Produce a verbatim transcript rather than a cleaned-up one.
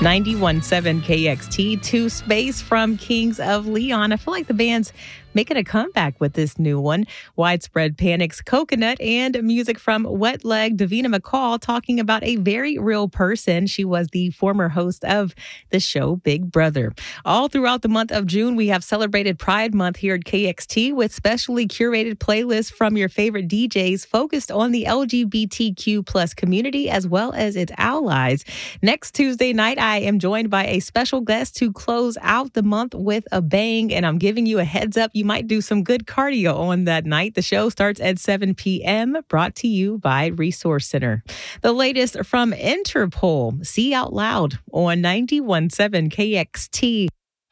ninety-one point seven K X T, to Space from Kings of Leon. I feel like the band's making a comeback with this new one. Widespread Panic's Coconut, and music from Wet Leg, Davina McCall, talking about a very real person. She was the former host of the show Big Brother. All throughout the month of June, we have celebrated Pride Month here at K X T with specially curated playlists from your favorite D Js focused on the L G B T Q plus community as well as its allies. Next Tuesday night, I am joined by a special guest to close out the month with a bang, and I'm giving you a heads up. You might do some good cardio on that night. The show starts at seven p.m., brought to you by Resource Center. The latest from Interpol, See Out Loud on ninety-one point seven K X T.